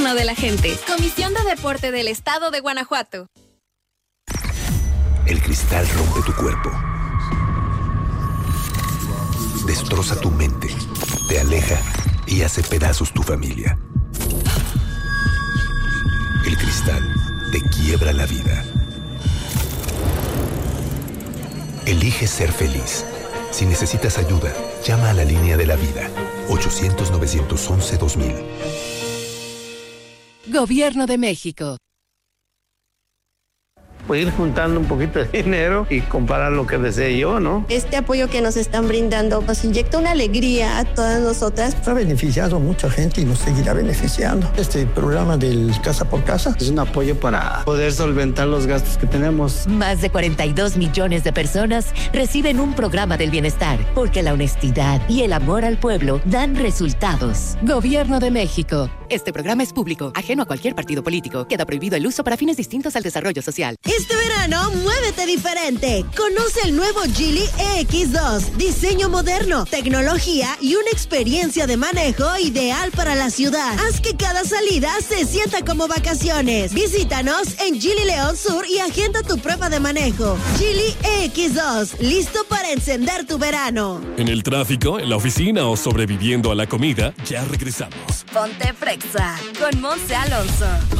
de la gente. Comisión de Deporte del Estado de Guanajuato. El cristal rompe tu cuerpo. Destroza tu mente. Te aleja y hace pedazos tu familia. El cristal te quiebra la vida. Elige ser feliz. Si necesitas ayuda, llama a la línea de la vida. 800-911-2000. Gobierno de México. Pues ir juntando un poquito de dinero y comparar lo que desee yo, ¿no? Este apoyo que nos están brindando nos inyecta una alegría a todas nosotras. Ha beneficiado a mucha gente y nos seguirá beneficiando. Este programa del Casa por Casa es un apoyo para poder solventar los gastos que tenemos. Más de 42 millones de personas reciben un programa del bienestar, porque la honestidad y el amor al pueblo dan resultados. Gobierno de México. Este programa es público, ajeno a cualquier partido político. Queda prohibido el uso para fines distintos al desarrollo social. Este verano, muévete diferente. Conoce el nuevo Geely EX2. Diseño moderno, tecnología y una experiencia de manejo ideal para la ciudad. Haz que cada salida se sienta como vacaciones. Visítanos en Geely León Sur y agenda tu prueba de manejo. Geely EX2, listo para encender tu verano. En el tráfico, en la oficina o sobreviviendo a la comida, ya regresamos. Ponte Frexa con Monse Alonso.